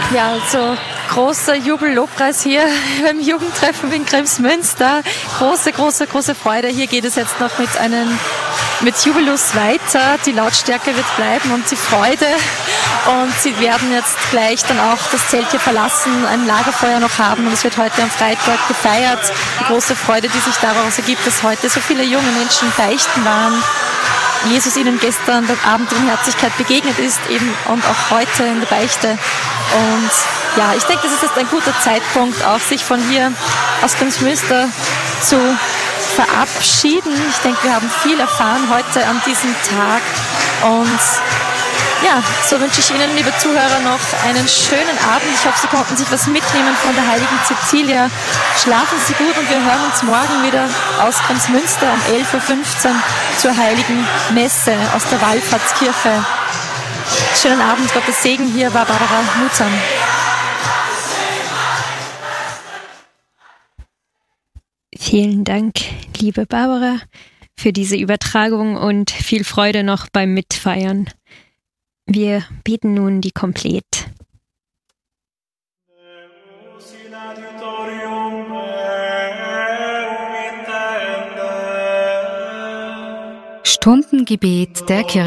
Ja, also großer Jubel-Lobpreis hier beim Jugendtreffen in Kremsmünster. Große Freude. Hier geht es jetzt noch mit Jubelus weiter. Die Lautstärke wird bleiben und die Freude. Und sie werden jetzt gleich dann auch das Zelt hier verlassen, ein Lagerfeuer noch haben. Und es wird heute am Freitag gefeiert. Die große Freude, die sich daraus ergibt, dass heute so viele junge Menschen beichten waren. Jesus ihnen gestern beim Abend in Herzlichkeit begegnet ist eben und auch heute in der Beichte. Und ja, ich denke, das ist jetzt ein guter Zeitpunkt, auch sich von hier aus Kremsmünster zu verabschieden. Ich denke, wir haben viel erfahren heute an diesem Tag. Und ja, so wünsche ich Ihnen, liebe Zuhörer, noch einen schönen Abend. Ich hoffe, Sie konnten sich was mitnehmen von der heiligen Cäcilia. Schlafen Sie gut und wir hören uns morgen wieder aus Kremsmünster um 11.15 Uhr zur heiligen Messe aus der Wallfahrtskirche. Schönen Abend, Gottes Segen. Hier war Barbara Mutzam. Vielen Dank, liebe Barbara, für diese Übertragung und viel Freude noch beim Mitfeiern. Wir beten nun die Komplett. Stundengebet der Kirche.